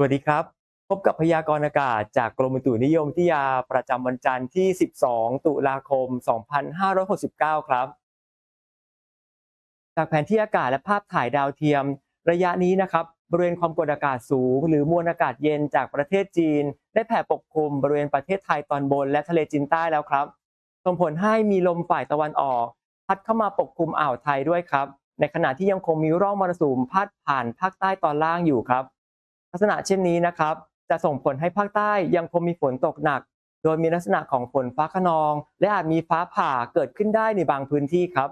วัสดีครับพบกับพยากรณ์อากาศจากกรมอุตุนิยมวิทยาประจำวันจันทร์ที่ 12 ตุลาคม 2569 ครับจากแผนที่อากาศและภาพถ่ายดาวเทียมระยะนี้นะครับบริเวณความกดอากาศสูงหรือมวลอากาศเย็นจากประเทศจีนได้แผ่ปกคลุมบริเวณประเทศไทยตอนบนและทะเลจีนใต้แล้วครับส่งผลให้มีลมฝ่ายตะวันออกพัดเข้ามาปกคลุมอ่าวไทยด้วยครับในขณะที่ยังคงมีร่องมรสุมพาดผ่านภาคใต้ตอนล่างอยู่ครับ ลักษณะเช่นนี้นะครับจะส่งผลให้ภาคใต้ยังคงมีฝนตกหนักโดยมีลักษณะของฝนฟ้าคะนองและอาจมีฟ้าผ่าเกิดขึ้นได้ในบางพื้นที่ครับ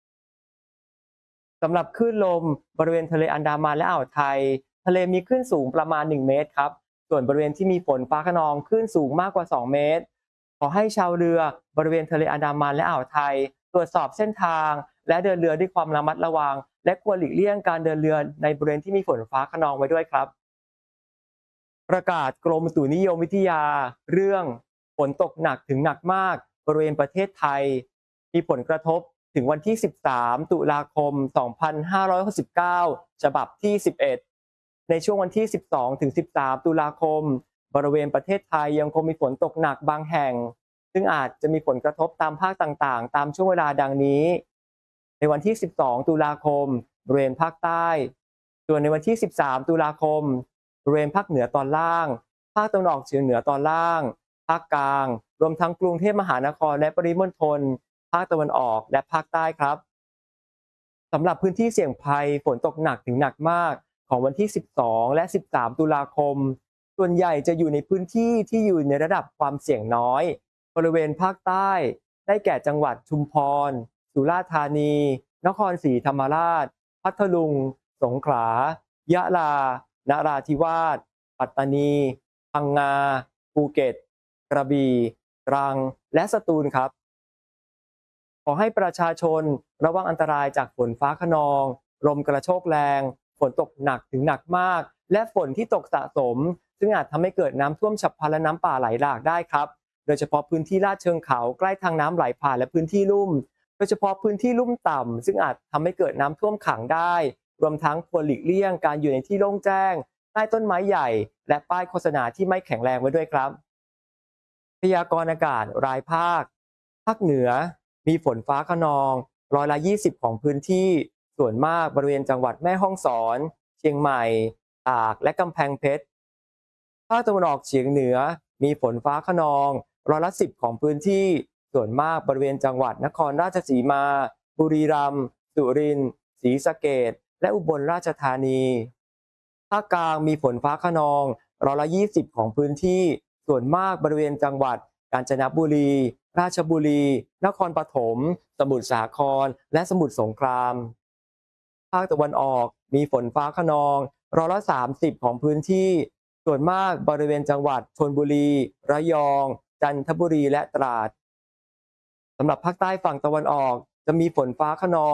สำหรับคลื่นลมบริเวณทะเลอันดามันและอ่าวไทยทะเลมีคลื่นสูงประมาณ1เมตรครับส่วนบริเวณที่มีฝนฟ้าคะนองคลื่นสูงมากกว่า2เมตรขอให้ชาวเรือบริเวณทะเลอันดามันและอ่าวไทยตรวจสอบเส้นทางและเดินเรือด้วยความระมัดระวังและควรหลีกเลี่ยงการเดินเรือในบริเวณที่มีฝนฟ้าคะนองไว้ด้วยครับ ประกาศกรมอุตุนิยมวิทยาเรื่องฝนตกหนักถึงหนักมากบริเวณประเทศไทยมีผลกระทบถึงวันที่ 13 ตุลาคม 2569 ฉบับที่ 11 ในช่วงวันที่ 12 ถึง 13 ตุลาคมบริเวณประเทศไทยยังคงมีฝนตกหนักบางแห่งซึ่งอาจจะมีผลกระทบตามภาคต่างๆตามช่วงเวลาดังนี้ในวันที่ 12 ตุลาคมบริเวณภาคใต้ส่วนในวันที่ 13 ตุลาคม บริเวณภาคเหนือตอนล่าง ภาคตะวันออกเฉียงเหนือตอนล่าง ภาคกลาง รวมทั้งกรุงเทพมหานครและปริมณฑลภาคตะวันออกและภาคใต้ครับ สำหรับพื้นที่เสี่ยงภัยฝนตกหนักถึงหนักมากของวันที่ 12 และ 13 ตุลาคม ส่วนใหญ่จะอยู่ในพื้นที่ที่อยู่ในระดับความเสี่ยงน้อย บริเวณภาคใต้ ได้แก่จังหวัดชุมพร สุราษฎร์ธานี นครศรีธรรมราช พัทลุง สงขลา ยะลา นราธิวาส ปัตตานี พังงา ภูเก็ต กระบี่ ตรัง และสตูลครับ ขอให้ประชาชนระวังอันตรายจากฝนฟ้าคะนองลมกระโชกแรงฝนตกหนักถึงหนักมากและฝนที่ตกสะสมซึ่งอาจทำให้เกิดน้ำท่วมฉับพลันและน้ำป่าไหลหลากได้ครับโดยเฉพาะพื้นที่ลาดเชิงเขาใกล้ทางน้ำไหลผ่านและพื้นที่ลุ่มโดยเฉพาะพื้นที่ลุ่มต่ำซึ่งอาจทำให้เกิดน้ำท่วมขังได้รวมทั้งควรหลีกเลี่ยงการอยู่ในที่โล่งแจ้งใต้ต้นไม้ใหญ่และป้ายโฆษณาที่ไม่แข็งแรงไว้ด้วยครับ พยากรณ์อากาศรายภาค ภาคเหนือมีฝนฟ้าคะนอง20%ของพื้นที่ ส่วนมากบริเวณจังหวัดแม่ฮ่องสอน เชียงใหม่ ตากและกำแพงเพชร ภาคตะวันออกเฉียงเหนือมีฝนฟ้าคะนอง10%ของพื้นที่ ส่วนมากบริเวณจังหวัดนครราชสีมา บุรีรัมย์สุรินทร์ศรีสะเกษและอุบลราชธานี ภาคกลางมีฝนฟ้าคะนอง20%ของพื้นที่ ส่วนมากบริเวณจังหวัดกาญจนบุรี ราชบุรี นครปฐม สมุทรสาคร และสมุทรสงคราม ภาคตะวันออกมีฝนฟ้าคะนอง30%ของพื้นที่ ส่วนมากบริเวณจังหวัดชลบุรี ระยอง จันทบุรีและตราด สำหรับภาคใต้ฝั่งตะวันออกจะมีฝนฟ้าคะนอง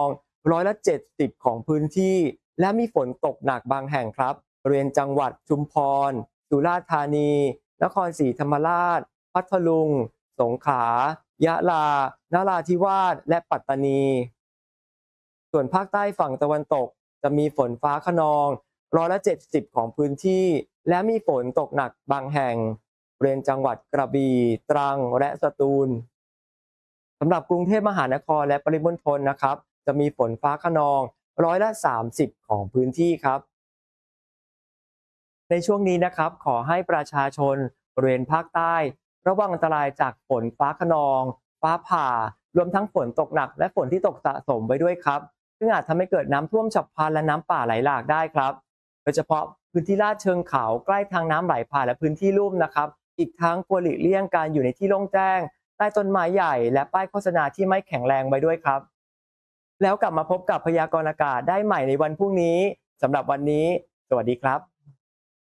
70%ของพื้นที่ และมีฝนตกหนักบางแห่งครับบริเวณจังหวัดชุมพร สุราษฎร์ธานี นครศรีธรรมราช พัทลุง สงขลา ยะลา นราธิวาส และปัตตานี ส่วนภาคใต้ฝั่งตะวันตกจะมีฝนฟ้าคะนอง70%ของพื้นที่ และมีฝนตกหนักบางแห่งบริเวณจังหวัดกระบี่ ตรัง และสตูล สำหรับกรุงเทพมหานครและปริมณฑลนะครับจะมีฝนฟ้าคะนอง30%ของพื้นที่ครับในช่วงนี้นะครับขอให้ประชาชนบริเวณภาคใต้ระวังอันตรายจากฝนฟ้าคะนองฟ้าผ่ารวมทั้งฝนตกหนักและฝนที่ตกสะสมไว้ด้วยครับซึ่งอาจทำให้เกิดน้ำท่วมฉับพลันและน้ำป่าไหลหลากได้ครับโดยเฉพาะพื้นที่ลาดเชิงเขาใกล้ทางน้ำไหลผ่านและพื้นที่ลุ่มนะครับอีกทั้งควรหลีกเลี่ยงการอยู่ในที่โล่งแจ้งใต้ต้นไม้ใหญ่และป้ายโฆษณาที่ไม่แข็งแรงไว้ด้วยครับแล้วกลับมาพบกับพยากรณ์อากาศได้ใหม่ในวันพรุ่งนี้สำหรับวันนี้สวัสดีครับ